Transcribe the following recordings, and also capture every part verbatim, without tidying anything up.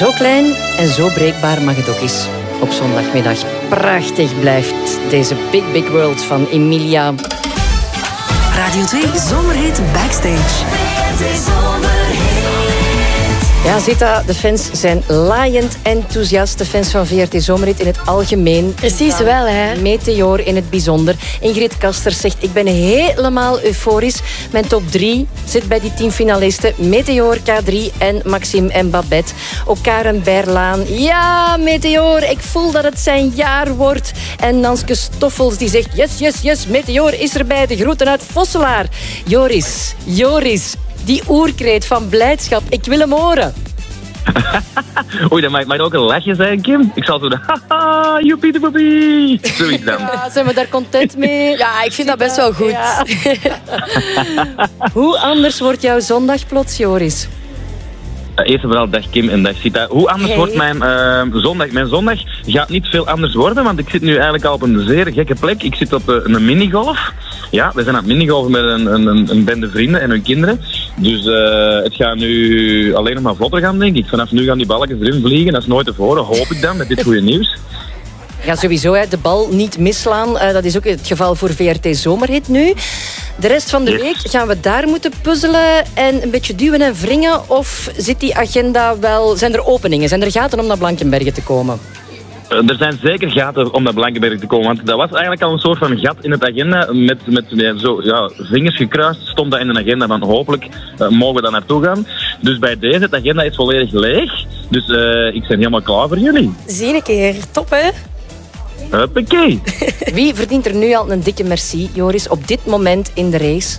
Zo klein en zo breekbaar mag het ook eens. Op zondagmiddag. Prachtig blijft deze Big Big World van Emilia. Radio twee Zomerhit Backstage. Ja, Zita, de fans zijn laaiend enthousiast. De fans van V R T Zomerhit in het algemeen. Precies wel, hè. Meteor in het bijzonder. Ingrid Kasters zegt, ik ben helemaal euforisch. Mijn top drie zit bij die tien finalisten. Meteor, K drie en Maxime en Babette. Ook Karen Berlaan. Ja, Meteor, ik voel dat het zijn jaar wordt. En Nanske Stoffels die zegt, yes, yes, yes, Meteor is erbij. De groeten uit Vosselaar. Joris, Joris. Die oerkreet van blijdschap. Ik wil hem horen. Oei, dat mag, mag ook een lachje zijn, Kim. Ik zal zo de haha, joepie de poepie. Zoiets dan. Ja, zijn we daar content mee? Ja, ik vind dat best wel goed. Ja. Hoe anders wordt jouw zondag plots, Joris? Uh, eerst en vooral dag Kim en dag Sita. Hoe anders Hey. wordt mijn uh, zondag? Mijn zondag gaat niet veel anders worden, want ik zit nu eigenlijk al op een zeer gekke plek. Ik zit op uh, een minigolf. Ja, we zijn aan het minigolfen met een, een, een bende vrienden en hun kinderen. Dus uh, het gaat nu alleen nog maar vlotter gaan, denk ik. Vanaf nu gaan die balletjes erin vliegen. Dat is nooit tevoren, hoop ik dan, met dit goede nieuws. Ja, sowieso, hè, de bal niet misslaan. Uh, dat is ook het geval voor V R T Zomerhit nu. De rest van de Yes. week gaan we daar moeten puzzelen en een beetje duwen en wringen. Of zit die agenda wel... Zijn er openingen? Zijn er gaten om naar Blankenbergen te komen? Uh, er zijn zeker gaten om naar Blankenberg te komen, want dat was eigenlijk al een soort van gat in het agenda. Met, met ja, zo, ja, vingers gekruist stond dat in de agenda van hopelijk uh, mogen we daar naartoe gaan. Dus bij deze, het agenda is volledig leeg. Dus uh, ik ben helemaal klaar voor jullie. Zie een keer. Top, hè? Huppakee. Wie verdient er nu al een dikke merci, Joris, op dit moment in de race?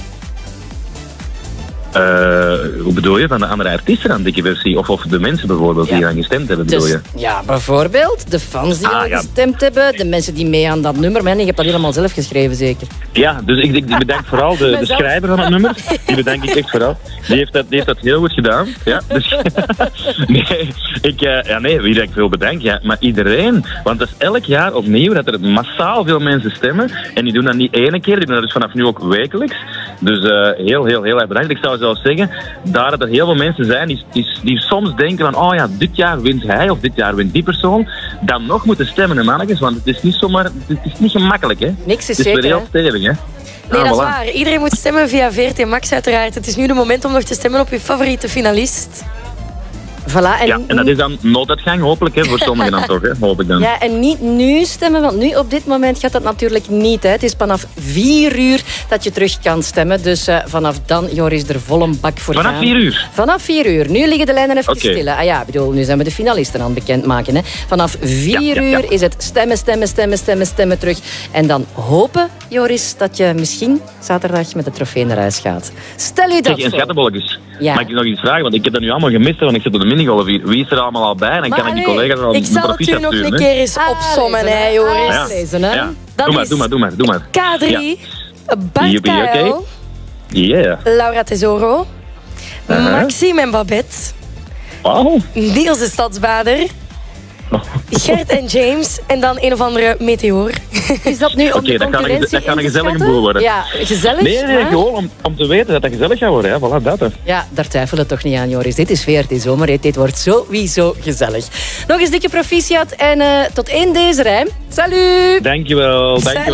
Uh, hoe bedoel je? Van de andere artiesten aan dikke versie? Of, of de mensen bijvoorbeeld die Ja. aan gestemd hebben, bedoel Dus, je? ja, bijvoorbeeld de fans die Ah, al ja. gestemd hebben, de mensen die mee aan dat nummer. Man, je hebt dat helemaal zelf geschreven, zeker. Ja, dus ik, ik bedank vooral de, de Mezelf. schrijver van het nummer. Die bedank ik echt vooral. Die heeft dat, die heeft dat heel goed gedaan. Ja, dus, nee, ik, uh, ja, nee, wie dat ik veel bedank, ja, maar iedereen. Want het is elk jaar opnieuw dat er massaal veel mensen stemmen. En die doen dat niet ene keer, die doen dat dus vanaf nu ook wekelijks. Dus uh, heel, heel, heel erg bedankt. Ik zou zelfs zeggen, daar dat er heel veel mensen zijn die, die, die soms denken van, oh ja, dit jaar wint hij of dit jaar wint die persoon. Dan nog moeten stemmen, hè, mannetjes, want het is niet zomaar, het is niet gemakkelijk, hè. Niks is Het is weer zeker, heel hè? stevig, hè. Nee, Ah, dat is voilà. waar. Iedereen moet stemmen via V R T Max uiteraard. Het is nu de moment om nog te stemmen op je favoriete finalist. Voilà, en Ja, en dat is dan nooduitgang, hopelijk, hè, voor sommigen dan toch, hè, hoop ik dan. Ja, en niet nu stemmen, want nu op dit moment gaat dat natuurlijk niet. Hè. Het is vanaf vier uur dat je terug kan stemmen. Dus uh, vanaf dan, Joris, er vol een bak voor Vanaf gaan. vier uur? Vanaf vier uur. Nu liggen de lijnen even Oké. stil. Hè. Ah ja, ik bedoel, nu zijn we de finalisten aan het bekendmaken. Hè. Vanaf vier Ja, ja, ja. uur is het stemmen, stemmen, stemmen, stemmen, stemmen terug. En dan hopen, Joris, dat je misschien zaterdag met de trofee naar huis gaat. Stel u dat Zeg, en voor. schattenbolletjes, Ja. mag ik nog iets vragen? Want ik heb dat nu allemaal gemist, hè, want ik zit op de minigolf hier. Wie is er allemaal al bij? En dan Maar kan ik die allee, collega's al Ik de zal het proficiat u nog sturen, een hè. keer eens opsommen, lezen, hè, hè. Joris. Ja. lezen, hè. Ja. Dat Doe maar, is doe maar, doe maar, doe maar. K drie, Bart Joepie, oké. Kuil, Yeah. Laura Tesoro, Uh-huh. Maxime en Babette, Wauw. Niels de Stadsbader, Gert en James en dan een of andere Meteor. Is dat nu om Oké, de dat kan een- concurrentie dat kan een in te gezellige schatten? boel worden. Ja, gezellig. Nee, nee, maar- gewoon om, om te weten dat dat gezellig gaat worden. Hè. Voilà, dat. Hè. Ja, daar twijfelen we toch niet aan, Joris. Dit is V R T Zomerhit. Dit wordt sowieso gezellig. Nog eens dikke proficiat en uh, tot één deze rijm. Salut! Dankjewel, dankjewel.